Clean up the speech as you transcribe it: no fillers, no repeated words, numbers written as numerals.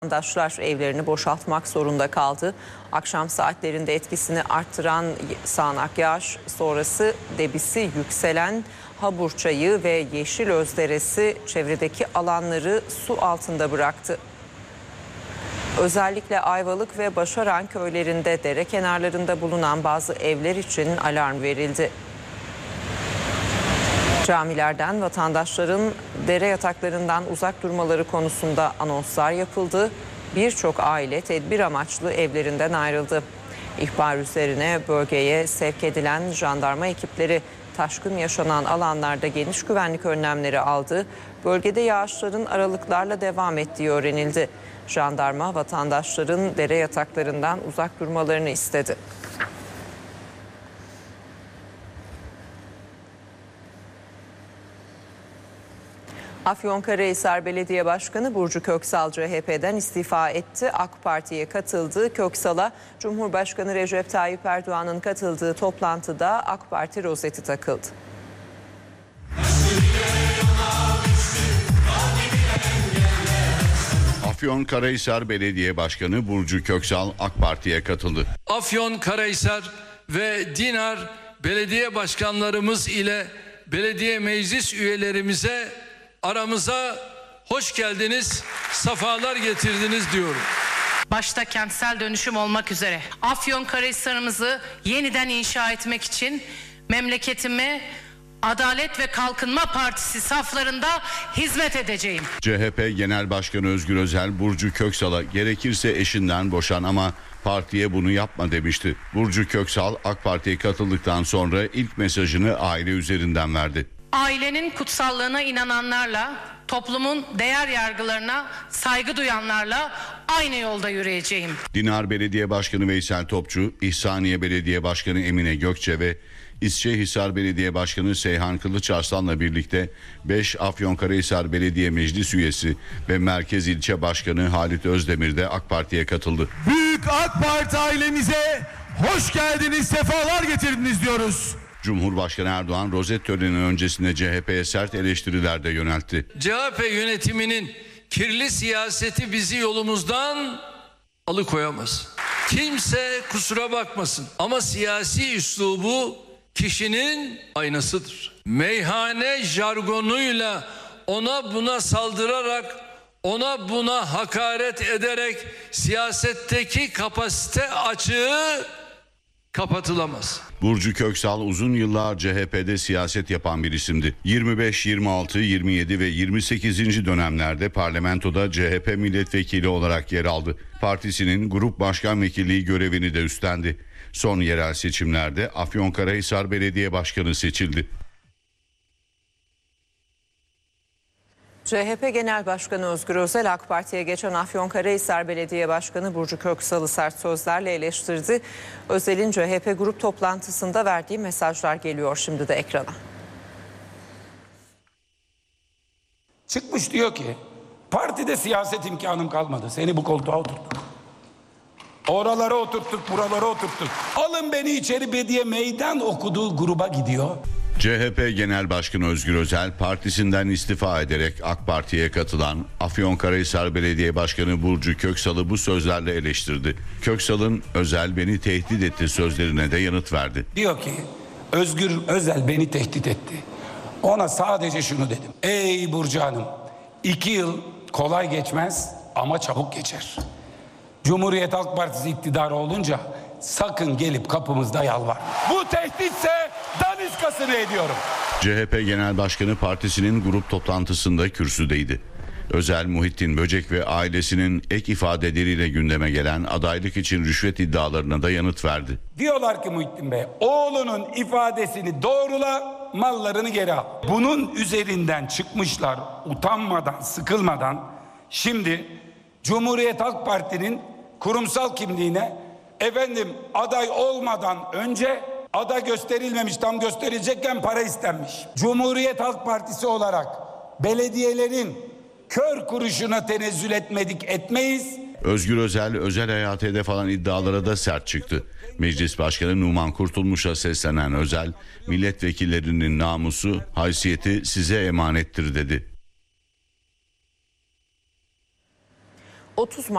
Vatandaşlar evlerini boşaltmak zorunda kaldı. Akşam saatlerinde etkisini arttıran sağanak yağış sonrası debisi yükselen Habur Çayı ve Yeşilöz Deresi çevredeki alanları su altında bıraktı. Özellikle Ayvalık ve Başaran köylerinde dere kenarlarında bulunan bazı evler için alarm verildi. Camilerden vatandaşların dere yataklarından uzak durmaları konusunda anonslar yapıldı. Birçok aile tedbir amaçlı evlerinden ayrıldı. İhbar üzerine bölgeye sevk edilen jandarma ekipleri taşkın yaşanan alanlarda geniş güvenlik önlemleri aldı. Bölgede yağışların aralıklarla devam ettiği öğrenildi. Jandarma vatandaşların dere yataklarından uzak durmalarını istedi. Afyonkarahisar Belediye Başkanı Burcu Köksal CHP'den istifa etti. AK Parti'ye katıldı. Köksal'a Cumhurbaşkanı Recep Tayyip Erdoğan'ın katıldığı toplantıda AK Parti rozeti takıldı. Afyonkarahisar Belediye Başkanı Burcu Köksal AK Parti'ye katıldı. Afyonkarahisar ve Dinar belediye başkanlarımız ile belediye meclis üyelerimize aramıza hoş geldiniz, sefalar getirdiniz diyorum. Başta kentsel dönüşüm olmak üzere Afyonkarahisar'ımızı yeniden inşa etmek için memleketime Adalet ve Kalkınma Partisi saflarında hizmet edeceğim. CHP Genel Başkanı Özgür Özel Burcu Köksal'a gerekirse eşinden boşan ama partiye bunu yapma demişti. Burcu Köksal AK Parti'ye katıldıktan sonra ilk mesajını aile üzerinden verdi. Ailenin kutsallığına inananlarla, toplumun değer yargılarına saygı duyanlarla aynı yolda yürüyeceğim. Dinar Belediye Başkanı Veysel Topçu, İhsaniye Belediye Başkanı Emine Gökçe ve İsçehisar Belediye Başkanı Seyhan Kılıçarslan'la birlikte 5 Afyonkarahisar Belediye Meclis Üyesi ve Merkez İlçe Başkanı Halit Özdemir de AK Parti'ye katıldı. Büyük AK Parti ailemize hoş geldiniz, sefalar getirdiniz diyoruz. Cumhurbaşkanı Erdoğan rozet töreni öncesinde CHP'ye sert eleştiriler de yöneltti. CHP yönetiminin kirli siyaseti bizi yolumuzdan alıkoyamaz. Kimse kusura bakmasın ama siyasi üslubu kişinin aynasıdır. Meyhane jargonuyla ona buna saldırarak, ona buna hakaret ederek siyasetteki kapasite açığı kapatılamaz. Burcu Köksal uzun yıllar CHP'de siyaset yapan bir isimdi. 25, 26, 27 ve 28. dönemlerde parlamentoda CHP milletvekili olarak yer aldı. Partisinin grup başkan vekilliği görevini de üstlendi. Son yerel seçimlerde Afyonkarahisar Belediye Başkanı seçildi. CHP Genel Başkanı Özgür Özel AK Parti'ye geçen Afyonkarahisar Belediye Başkanı Burcu Köksal'ı sert sözlerle eleştirdi. Özel'in CHP grup toplantısında verdiği mesajlar geliyor şimdi de ekrana. Çıkmış diyor ki partide siyaset imkanım kalmadı. Seni bu koltuğa oturttuk. Oralara oturttuk, buralara oturttuk. Alın beni içeri diye meydan okuduğu gruba gidiyor. CHP Genel Başkanı Özgür Özel partisinden istifa ederek AK Parti'ye katılan Afyonkarahisar Belediye Başkanı Burcu Köksal'ı bu sözlerle eleştirdi. Köksal'ın "Özel beni tehdit etti" sözlerine de yanıt verdi. Diyor ki Özgür Özel beni tehdit etti. Ona sadece şunu dedim. Ey Burcu Hanım, 2 yıl kolay geçmez ama çabuk geçer. Cumhuriyet Halk Partisi iktidarı olunca sakın gelip kapımızda yalvar. Bu tehditse daniskasını ediyorum. CHP Genel Başkanı partisinin grup toplantısında kürsüdeydi. Özel, Muhittin Böcek ve ailesinin ek ifadeleriyle gündeme gelen adaylık için rüşvet iddialarına da yanıt verdi. Diyorlar ki Muhittin Bey, oğlunun ifadesini doğrula, mallarını geri al. Bunun üzerinden çıkmışlar utanmadan, sıkılmadan. Şimdi Cumhuriyet Halk Parti'nin kurumsal kimliğine aday olmadan önce aday gösterilmemiş, tam gösterilecekken para istenmiş. Cumhuriyet Halk Partisi olarak belediyelerin kör kuruşuna tenezzül etmedik, etmeyiz. Özgür Özel, özel hayatı hedef alan iddialara da sert çıktı. Meclis Başkanı Numan Kurtulmuş'a seslenen Özel, milletvekillerinin namusu, haysiyeti size emanettir dedi. 30